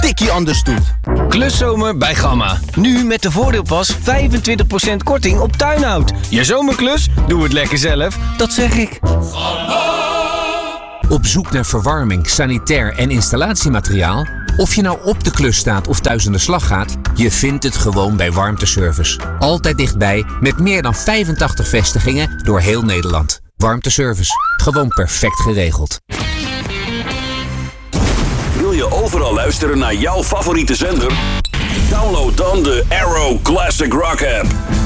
tikkie anders doet. Kluszomer bij Gamma. Nu met de voordeelpas 25% korting op tuinhout. Je zomerklus? Doe het lekker zelf. Dat zeg ik. Op zoek naar verwarming, sanitair en installatiemateriaal? Of je nou op de klus staat of thuis aan de slag gaat, je vindt het gewoon bij Warmteservice. Altijd dichtbij, met meer dan 85 vestigingen door heel Nederland. Warmteservice. Gewoon perfect geregeld. Wil je overal luisteren naar jouw favoriete zender? Download dan de Arrow Classic Rock app.